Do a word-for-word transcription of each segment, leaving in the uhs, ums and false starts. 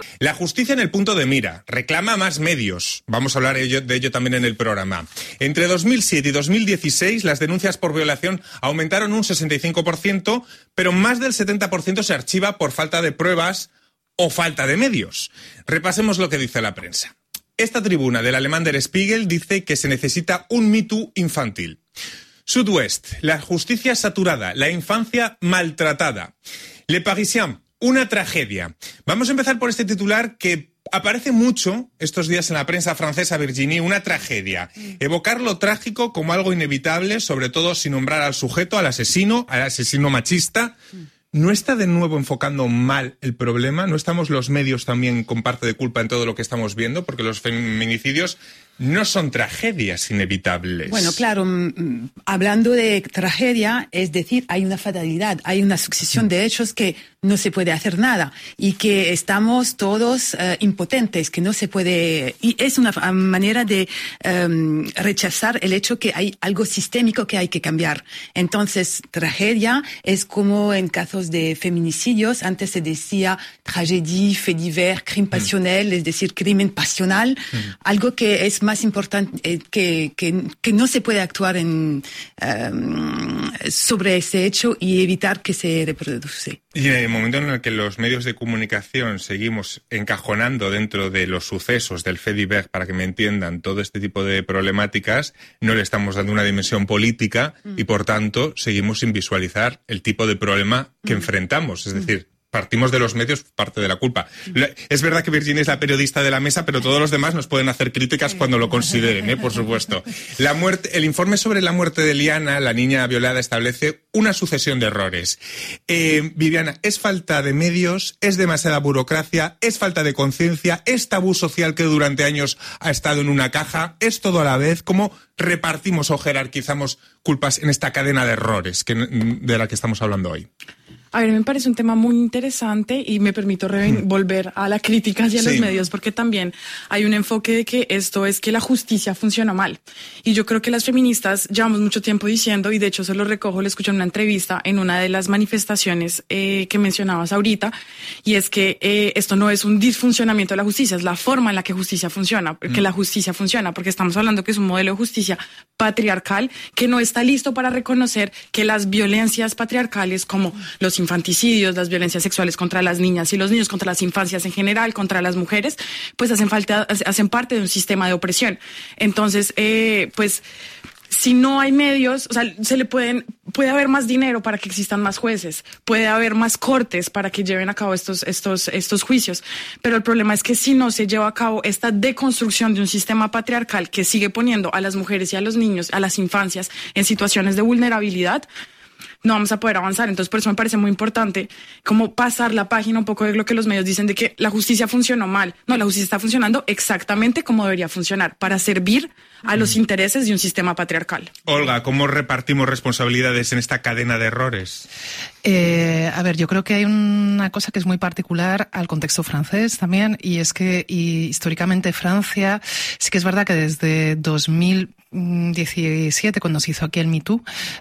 La justicia en el punto de mira, reclama más medios. Vamos a hablar de ello, de ello también en el programa. Entre dos mil siete y dos mil dieciséis, las denuncias por violación aumentaron un sesenta y cinco por ciento, pero más del setenta por ciento se archiva por falta de pruebas o falta de medios. Repasemos lo que dice la prensa. Esta tribuna del alemán Der Spiegel dice que se necesita un Me Too infantil. Sud-Ouest, la justicia saturada, la infancia maltratada. Le Parisien, una tragedia. Vamos a empezar por este titular que aparece mucho estos días en la prensa francesa, Virginie, una tragedia. Evocar lo trágico como algo inevitable, sobre todo sin nombrar al sujeto, al asesino, al asesino machista. ¿No está de nuevo enfocando mal el problema? ¿No estamos los medios también con parte de culpa en todo lo que estamos viendo? Porque los feminicidios no son tragedias inevitables. Bueno, claro, m- hablando de tragedia, es decir, hay una fatalidad, hay una sucesión de hechos que no se puede hacer nada y que estamos todos uh, impotentes, que no se puede... Y es una f- manera de um, rechazar el hecho que hay algo sistémico que hay que cambiar. Entonces, tragedia es como en casos de feminicidios, antes se decía tragédie, fait divers, crimen pasional, mm. es decir, crimen pasional, mm. algo que es más importante, eh, que, que, que no se puede actuar en, um, sobre ese hecho y evitar que se reproduce. Y en el momento en el que los medios de comunicación seguimos encajonando dentro de los sucesos del fait divers, para que me entiendan, todo este tipo de problemáticas, no le estamos dando una dimensión política mm. y, por tanto, seguimos sin visualizar el tipo de problema que mm. enfrentamos. Es decir, partimos de los medios, parte de la culpa. Es verdad que Virginia es la periodista de la mesa, pero todos los demás nos pueden hacer críticas cuando lo consideren, ¿eh? Por supuesto. La muerte, el informe sobre la muerte de Liana, la niña violada, establece una sucesión de errores. Eh, Viviana, ¿es falta de medios? ¿Es demasiada burocracia? ¿Es falta de conciencia? ¿Es tabú social que durante años ha estado en una caja? ¿Es todo a la vez? ¿Cómo repartimos o jerarquizamos culpas en esta cadena de errores que, de la que estamos hablando hoy? A ver, me parece un tema muy interesante y me permito re- mm. volver a la crítica hacia sí. los medios, porque también hay un enfoque de que esto es que la justicia funciona mal. Y yo creo que las feministas llevamos mucho tiempo diciendo, y de hecho se lo recojo, lo escuché en una entrevista en una de las manifestaciones eh, que mencionabas ahorita, y es que eh, esto no es un disfuncionamiento de la justicia, es la forma en la que justicia funciona, que mm. la justicia funciona, porque estamos hablando que es un modelo de justicia patriarcal que no está listo para reconocer que las violencias patriarcales como los infanticidios, las violencias sexuales contra las niñas y los niños, contra las infancias en general, contra las mujeres, pues hacen falta, hacen parte de un sistema de opresión. Entonces, eh, pues, si no hay medios, o sea, se le pueden, puede haber más dinero para que existan más jueces, puede haber más cortes para que lleven a cabo estos, estos, estos juicios. Pero el problema es que si no se lleva a cabo esta deconstrucción de un sistema patriarcal que sigue poniendo a las mujeres y a los niños, a las infancias, en situaciones de vulnerabilidad, no vamos a poder avanzar. Entonces, por eso me parece muy importante como pasar la página un poco de lo que los medios dicen de que la justicia funcionó mal. No, la justicia está funcionando exactamente como debería funcionar, para servir a los intereses de un sistema patriarcal. Olga, ¿cómo repartimos responsabilidades en esta cadena de errores? Eh, a ver, yo creo que hay una cosa que es muy particular al contexto francés también, y es que y, históricamente Francia, sí que es verdad que desde dos mil diecisiete, cuando se hizo aquí el Me Too,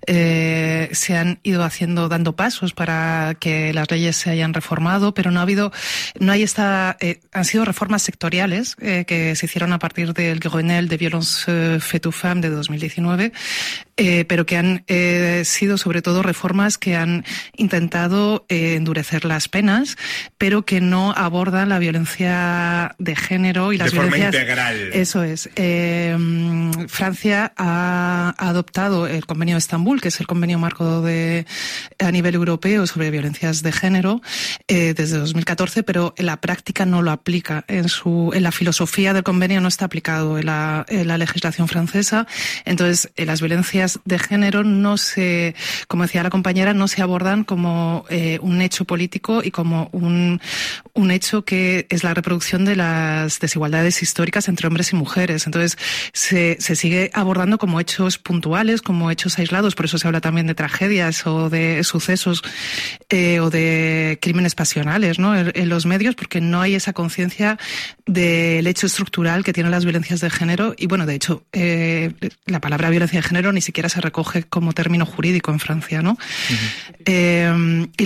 eh, se han ido haciendo, dando pasos para que las leyes se hayan reformado, pero no ha habido, no hay esta, eh, han sido reformas sectoriales eh, que se hicieron a partir del Grenelle de Violence Faite aux Femmes de dos mil diecinueve, eh, pero que han eh, sido sobre todo reformas que han intentado eh, endurecer las penas, pero que no abordan la violencia de género y las de forma violencias integral. Eso es. Eh, Francia ha adoptado el Convenio de Estambul, que es el convenio marco de a nivel europeo sobre violencias de género, eh, desde dos mil catorce, pero en la práctica no lo aplica. En su, en la filosofía del convenio no está aplicado en la, en la legislación francesa. Entonces, eh, las violencias de género no se, como decía la compañera, no se abordan como eh, un hecho político y como un, un hecho que es la reproducción de las desigualdades históricas entre hombres y mujeres. Entonces, se, se sigue abordando como hechos puntuales, como hechos aislados. Por eso se habla también de tragedias o de sucesos eh, o de crímenes pasionales, ¿no?, en, en los medios, porque no hay esa conciencia del hecho estructural que tienen las violencias de género. Y bueno, de hecho, eh, la palabra violencia de género ni siquiera se recoge como término jurídico en Francia, ¿no? Uh-huh. Eh,